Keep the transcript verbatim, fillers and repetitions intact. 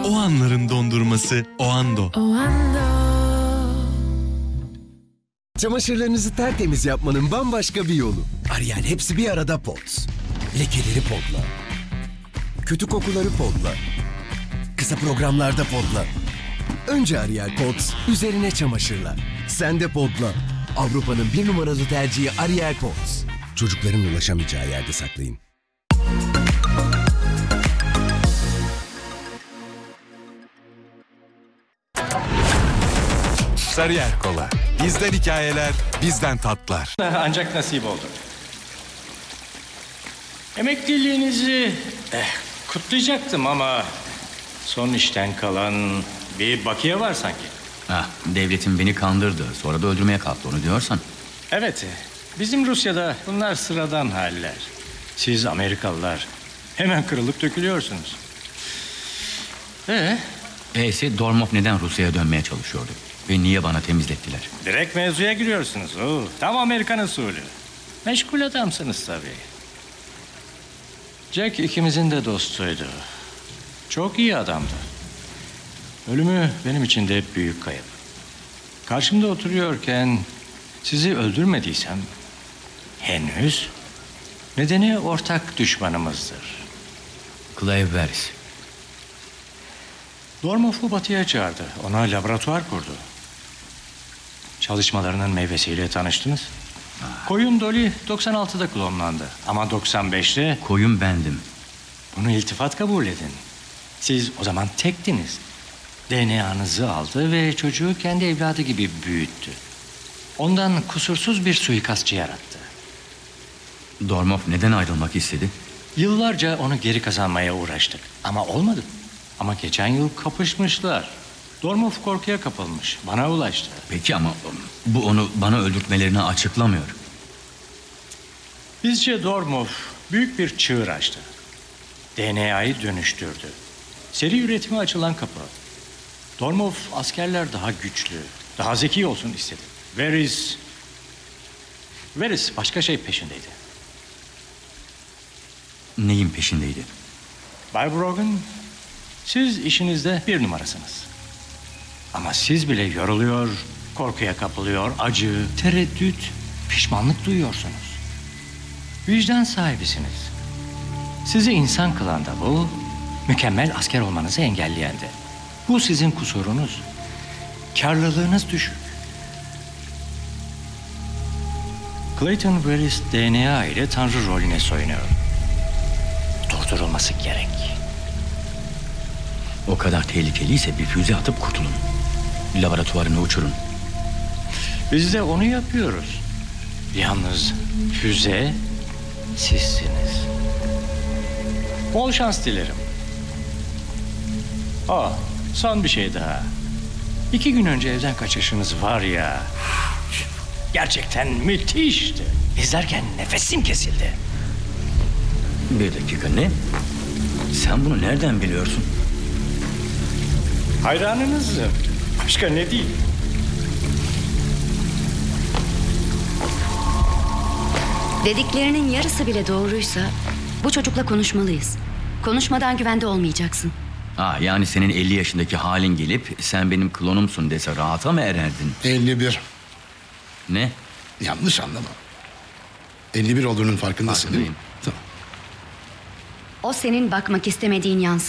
O anların dondurması Oando. Çamaşırlarınızı tertemiz yapmanın bambaşka bir yolu. Ariel hepsi bir arada Pods. Lekeleri podla. Kötü kokuları podla. Kısa programlarda podla. Önce Ariel Pods, üzerine çamaşırlar. Sen de podla. Avrupa'nın bir numaralı tercihi Ariel Pods. Çocukların ulaşamayacağı yerde saklayın. Sarıyer Kola. Bizden hikayeler, bizden tatlar. Ancak nasip oldu. Emekliliğinizi eh, kutlayacaktım ama son işten kalan bir bakiye var sanki. Ah, devletin beni kandırdı. Sonra da öldürmeye kalktı, onu diyorsan. Evet, bizim Rusya'da bunlar sıradan haller. Siz Amerikalılar hemen kırılıp dökülüyorsunuz. Ee, E'si Dormov neden Rusya'ya dönmeye çalışıyordu? Ve niye bana temizlettiler? direkt mevzuya giriyorsunuz. Oo, tam Amerikan usulü. Meşgul adamsınız tabii. Jack ikimizin de dostuydu. Çok iyi adamdı. Ölümü benim için de hep büyük kayıp. Karşımda oturuyorken sizi öldürmediysem henüz nedeni ortak düşmanımızdır. Clive Barris. Dormov'u batıya çağırdı. Ona laboratuvar kurdu. Çalışmalarının meyvesiyle tanıştınız. Koyun Dolly doksan altıda klonlandı. Ama doksan beşte Koyun bendim. bunu iltifat kabul edin. Siz o zaman tektiniz. D N A'nızı aldı ve çocuğu kendi evladı gibi büyüttü. Ondan kusursuz bir suikastçı yarattı. Dormov neden ayrılmak istedi? Yıllarca onu geri kazanmaya uğraştık. Ama olmadı. Ama geçen yıl kapışmışlar. Dormov korkuya kapılmış. Bana ulaştı. Peki ama bu onu bana öldürtmelerini açıklamıyor. Bizce Dormov büyük bir çığır açtı. D N A'yı dönüştürdü. Seri üretime açılan kapı. Dormov askerler daha güçlü, daha zeki olsun istedi. Varys... Varys başka şey peşindeydi. Neyin peşindeydi? Bay Brogan, siz işinizde bir numarasınız. Ama siz bile yoruluyor, korkuya kapılıyor, acı, tereddüt, pişmanlık duyuyorsunuz. Vicdan sahibisiniz. Sizi insan kılan da bu, mükemmel asker olmanızı engelleyen de. Bu sizin kusurunuz. Karlılığınız düşük. Clayton Varys D N A ile tanrı rolüne soyunuyor. Durdurulması gerek. O kadar tehlikeliyse bir füze atıp kurtulun. Laboratuvarını uçurun. Biz de onu yapıyoruz. Yalnız füze sizsiniz. Bol şans dilerim. Aa, son bir şey daha. İki gün önce evden kaçışınız var ya... gerçekten müthişti. İzlerken nefesim kesildi. Bir dakika, ne? Sen bunu nereden biliyorsun? Hayranınızım. Başka ne değil. Dediklerinin yarısı bile doğruysa bu çocukla konuşmalıyız. Konuşmadan güvende olmayacaksın. Ha, yani senin elli yaşındaki halin gelip sen benim klonumsun dese rahata mı ererdin? elli bir. Ne? Yanlış anlama. elli bir olduğunun farkındasın değil mi? Farkındayım. Tamam. O senin bakmak istemediğin yansın.